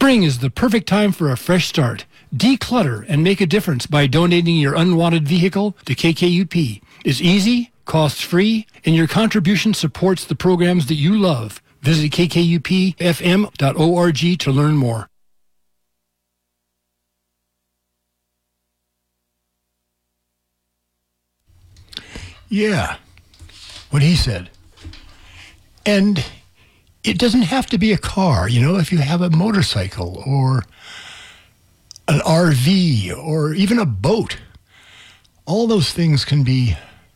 Spring is the perfect time for a fresh start. Declutter and make a difference by donating your unwanted vehicle to KKUP. It's easy, cost-free, and your contribution supports the programs that you love. Visit kkupfm.org to learn more. Yeah, what he said. And it doesn't have to be a car, you know, if you have a motorcycle or an RV or even a boat. All those things can be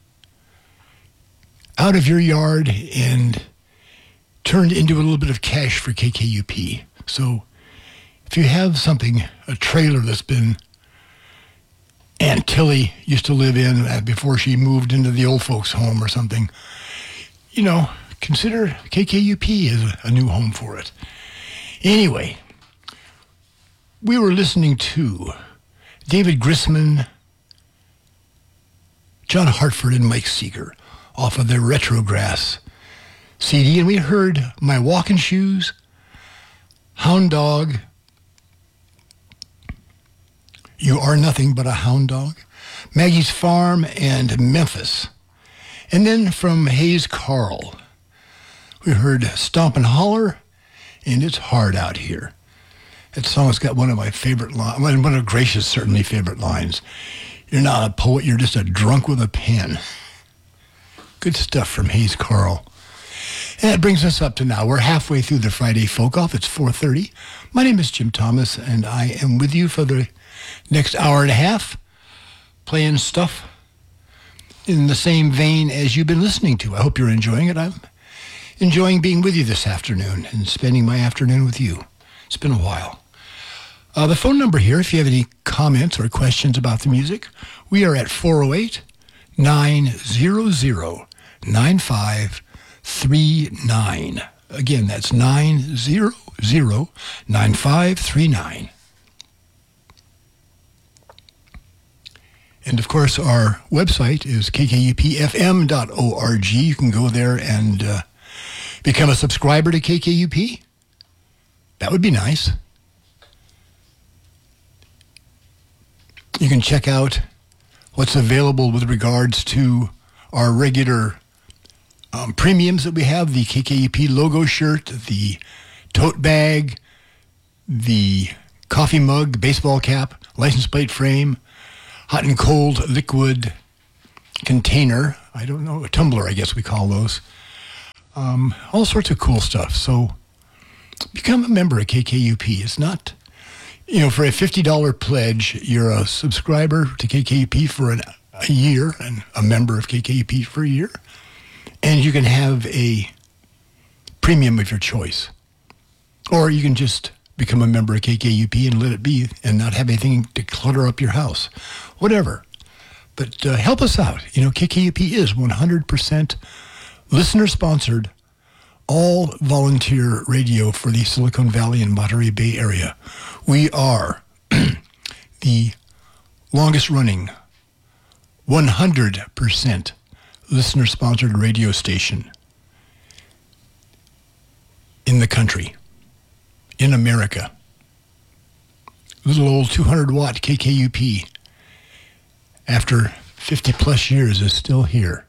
out of your yard and turned into a little bit of cash for KKUP. So if you have something, a trailer that's been Aunt Tilly used to live in before she moved into the old folks' home or something, you know, consider KKUP as a new home for it. Anyway, we were listening to David Grisman, John Hartford, and Mike Seeger off of their Retrograss CD, and we heard My Walking Shoes, Hound Dog, You Are Nothing But a Hound Dog, Maggie's Farm, and Memphis. And then from Hayes Carl, we heard Stomp and Holler, and It's Hard Out Here. That song's got one of my favorite lines, one of Gracious' certainly favorite lines. You're not a poet, you're just a drunk with a pen. Good stuff from Hayes Carl. And that brings us up to now. We're halfway through the Friday Folk Off. It's 4:30. My name is Jim Thomas, and I am with you for the next hour and a half, playing stuff in the same vein as you've been listening to. I hope you're enjoying it. I'm enjoying being with you this afternoon and spending my afternoon with you. It's been a while. The phone number here, if you have any comments or questions about the music, we are at 408-900-9539. Again, that's 900-9539. And of course, our website is kkupfm.org. You can go there and become a subscriber to KKUP. That would be nice. You can check out what's available with regards to our regular premiums that we have, the KKUP logo shirt, the tote bag, the coffee mug, the baseball cap, license plate frame, hot and cold liquid container. I don't know, a tumbler, I guess we call those. All sorts of cool stuff. So become a member of KKUP. It's not, you know, for a $50 pledge, you're a subscriber to KKUP for a year and a member of KKUP for a year. And you can have a premium of your choice. Or you can just become a member of KKUP and let it be and not have anything to clutter up your house. Whatever. But help us out. You know, KKUP is 100% listener-sponsored, all volunteer radio for the Silicon Valley and Monterey Bay area. We are the longest-running 100% listener-sponsored radio station in the country, in America. Little old 200-watt KKUP, after 50-plus years, is still here.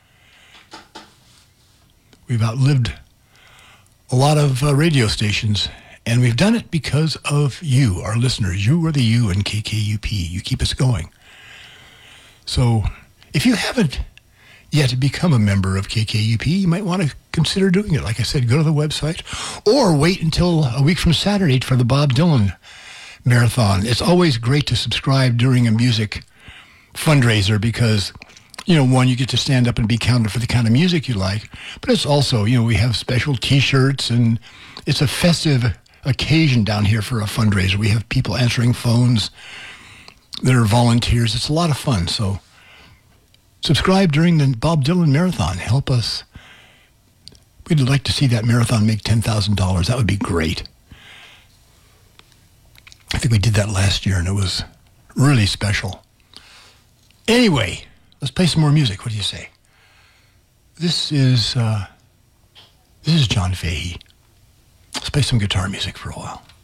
We've outlived a lot of radio stations, and we've done it because of you, our listeners. You are the you in KKUP. You keep us going. So if you haven't yet become a member of KKUP, you might want to consider doing it. Like I said, go to the website or wait until a week from Saturday for the Bob Dylan Marathon. It's always great to subscribe during a music fundraiser because, you know, one, you get to stand up and be counted for the kind of music you like, but it's also, you know, we have special T-shirts, and it's a festive occasion down here for a fundraiser. We have people answering phones that are volunteers. It's a lot of fun. So subscribe during the Bob Dylan Marathon. Help us. We'd like to see that marathon make $10,000. That would be great. I think we did that last year, and it was really special. Anyway, let's play some more music. What do you say? This is John Fahey. Let's play some guitar music for a while.